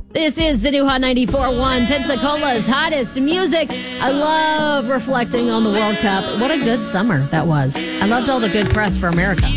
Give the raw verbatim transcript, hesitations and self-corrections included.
This is the new Hot ninety-four point one, Pensacola's hottest music. I love reflecting on the World Cup. What a good summer that was. I loved all the good press for America.